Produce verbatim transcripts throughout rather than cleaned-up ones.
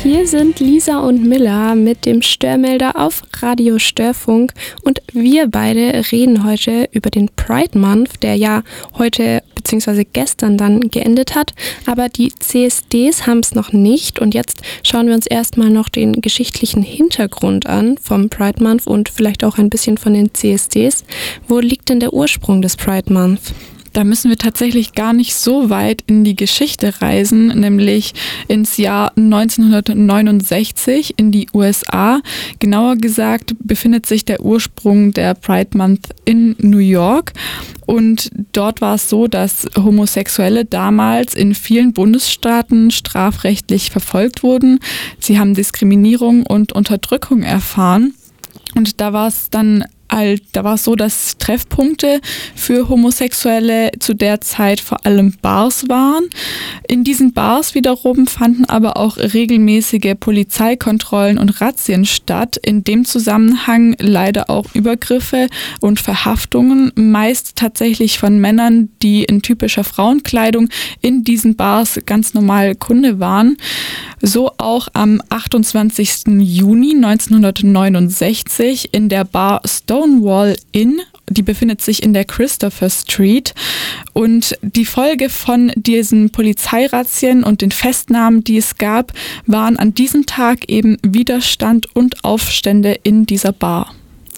Hier sind Lisa und Miller mit dem Störmelder auf Radio Störfunk und wir beide reden heute über den Pride Month, der ja heute bzw. gestern dann geendet hat, aber die C S Ds haben es noch nicht und jetzt schauen wir uns erstmal noch den geschichtlichen Hintergrund an vom Pride Month und vielleicht auch ein bisschen von den C S Ds. Wo liegt denn der Ursprung des Pride Month? Da müssen wir tatsächlich gar nicht so weit in die Geschichte reisen, nämlich ins Jahr neunzehnhundertneunundsechzig in die U S A. Genauer gesagt befindet sich der Ursprung der Pride Month in New York. Und dort war es so, dass Homosexuelle damals in vielen Bundesstaaten strafrechtlich verfolgt wurden. Sie haben Diskriminierung und Unterdrückung erfahren. Und da war es dann All, da war es so, dass Treffpunkte für Homosexuelle zu der Zeit vor allem Bars waren. In diesen Bars wiederum fanden aber auch regelmäßige Polizeikontrollen und Razzien statt. In dem Zusammenhang leider auch Übergriffe und Verhaftungen, meist tatsächlich von Männern, die in typischer Frauenkleidung in diesen Bars ganz normal Kunde waren. So auch am achtundzwanzigsten Juni neunzehnhundertneunundsechzig in der Bar Stonewall Inn. Die befindet sich in der Christopher Street. Und die Folge von diesen Polizeirazzien und den Festnahmen, die es gab, waren an diesem Tag eben Widerstand und Aufstände in dieser Bar.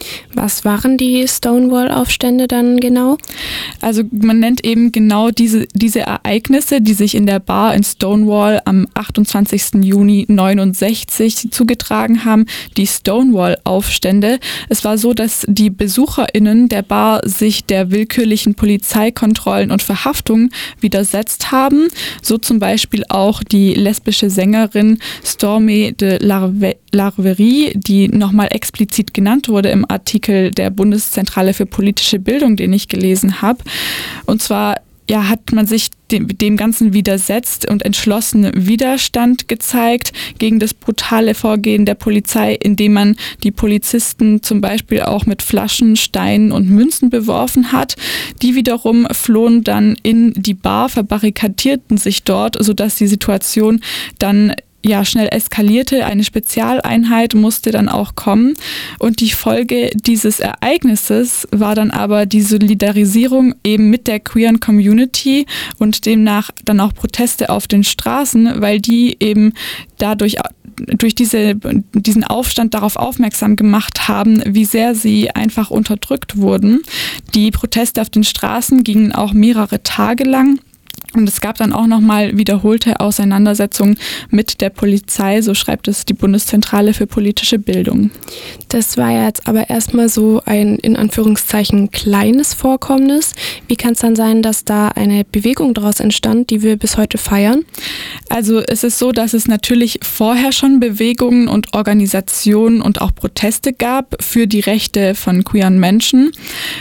Was waren die Stonewall-Aufstände dann genau? Also man nennt eben genau diese, diese Ereignisse, die sich in der Bar in Stonewall am achtundzwanzigsten Juni neunundsechzig zugetragen haben, die Stonewall-Aufstände. Es war so, dass die BesucherInnen der Bar sich der willkürlichen Polizeikontrollen und Verhaftungen widersetzt haben. So zum Beispiel auch die lesbische Sängerin Stormy de Larverie, die nochmal explizit genannt wurde im Artikel der Bundeszentrale für politische Bildung, den ich gelesen habe. Und zwar ja, hat man sich dem, dem Ganzen widersetzt und entschlossen Widerstand gezeigt gegen das brutale Vorgehen der Polizei, indem man die Polizisten zum Beispiel auch mit Flaschen, Steinen und Münzen beworfen hat. Die wiederum flohen dann in die Bar, verbarrikadierten sich dort, sodass die Situation dann ja schnell eskalierte. Eine Spezialeinheit musste dann auch kommen und die Folge dieses Ereignisses war dann aber die Solidarisierung eben mit der queeren Community und demnach dann auch Proteste auf den Straßen, weil die eben dadurch durch diese, diesen Aufstand darauf aufmerksam gemacht haben, wie sehr sie einfach unterdrückt wurden. Die Proteste auf den Straßen gingen auch mehrere Tage lang. Und es gab dann auch nochmal wiederholte Auseinandersetzungen mit der Polizei, so schreibt es die Bundeszentrale für politische Bildung. Das war ja jetzt aber erstmal so ein in Anführungszeichen kleines Vorkommnis. Wie kann es dann sein, dass da eine Bewegung daraus entstand, die wir bis heute feiern? Also es ist so, dass es natürlich vorher schon Bewegungen und Organisationen und auch Proteste gab für die Rechte von queeren Menschen.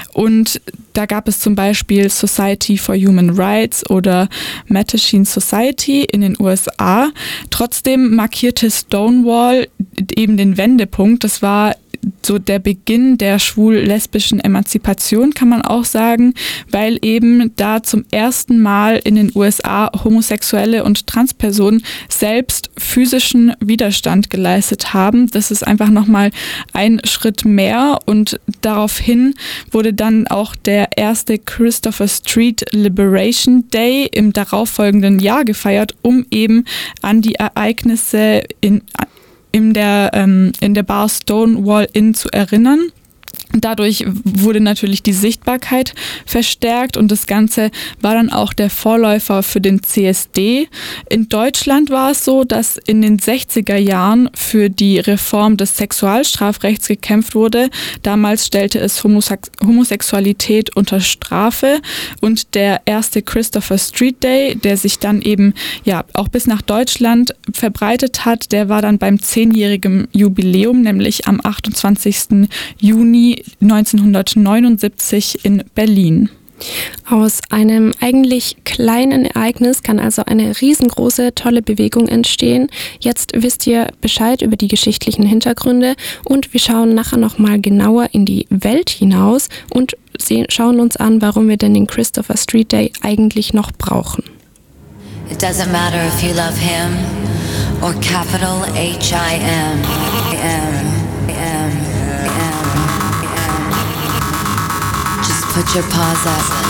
Und da gab es zum Beispiel Society for Human Rights oder Mattachine Society in den U S A. Trotzdem markierte Stonewall eben den Wendepunkt. Das war so der Beginn der schwul-lesbischen Emanzipation, kann man auch sagen, weil eben da zum ersten Mal in den U S A Homosexuelle und Transpersonen selbst physischen Widerstand geleistet haben. Das ist einfach nochmal ein Schritt mehr und daraufhin wurde dann auch der erste Christopher Street Liberation Day im darauffolgenden Jahr gefeiert, um eben an die Ereignisse in in der, ähm, in der Bar Stonewall Inn zu erinnern. Dadurch wurde natürlich die Sichtbarkeit verstärkt und das Ganze war dann auch der Vorläufer für den C S D. In Deutschland war es so, dass in den sechziger Jahren für die Reform des Sexualstrafrechts gekämpft wurde. Damals stellte es Homosex- Homosexualität unter Strafe und der erste Christopher Street Day, der sich dann eben ja auch bis nach Deutschland verbreitet hat, der war dann beim zehnjährigen Jubiläum, nämlich am achtundzwanzigsten Juni neunzehnhundertneunundsiebzig in Berlin. Aus einem eigentlich kleinen Ereignis kann also eine riesengroße, tolle Bewegung entstehen. Jetzt wisst ihr Bescheid über die geschichtlichen Hintergründe und wir schauen nachher nochmal genauer in die Welt hinaus und sehen, schauen uns an, warum wir denn den Christopher Street Day eigentlich noch brauchen. It doesn't matter if you love him or capital H I M, M, M, M, M. Just put your paws up.